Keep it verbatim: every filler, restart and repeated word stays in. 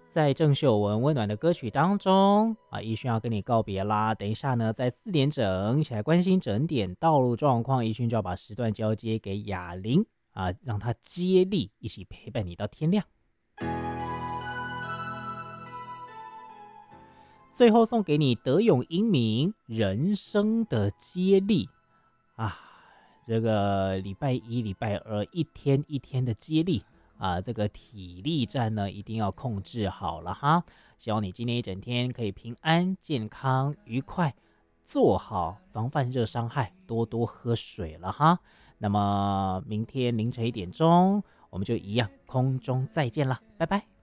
在郑秀文温暖的歌曲当中啊，奕迅要跟你告别啦。等一下呢，在四点整一起来关心整点道路状况，奕迅就要把时段交接给雅玲啊，让她接力一起陪伴你到天亮。最后送给你德永英明人生的接力啊，这个礼拜一、礼拜二一天一天的接力。啊，这个体力战呢，一定要控制好了哈。希望你今天一整天可以平安、健康、愉快，做好防范热伤害，多多喝水了哈。那么明天凌晨一点钟，我们就一样空中再见了，拜拜。